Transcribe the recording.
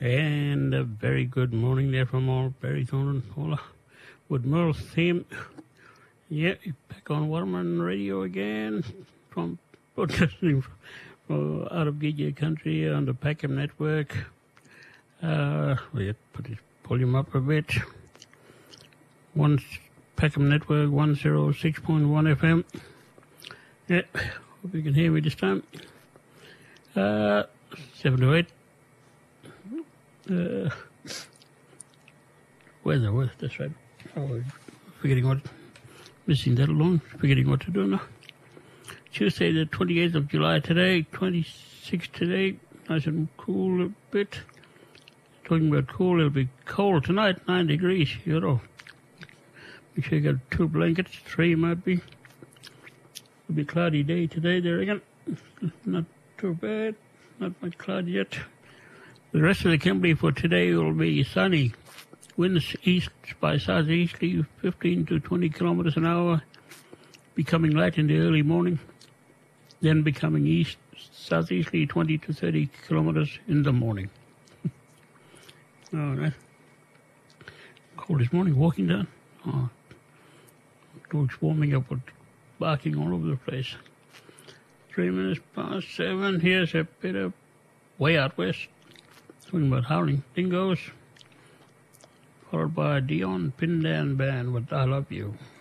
And a very good morning there from all Barrythorn and Hola with Merle's theme. Yeah, back on Waterman Radio again from broadcasting out of Gidya country on the Peckham network. We'll put the volume up a bit. Peckham network 106.1 FM. Yeah, hope you can hear me this time. 7 to 8. Weather, that's right. Missing that alone, forgetting what to do now. Tuesday, the 28th of July today, 26 today, nice and cool a bit. Talking about cool, it'll be cold tonight, 9 degrees, you know. Make sure you got 2 blankets, 3 might be. It'll be a cloudy day today there again. Not too bad, not much cloud yet. The rest of the Kimberley for today will be sunny. Winds east by southeasterly 15 to 20 kilometers an hour, becoming light in the early morning, then becoming east southeasterly 20 to 30 kilometers in the morning. All right. Cold this morning, walking down. Oh, dogs warming up with barking all over the place. 3 minutes past 7. Here's a bit of Way Out West. Talking about howling dingoes, followed by Dion Pindan Band with I Love You.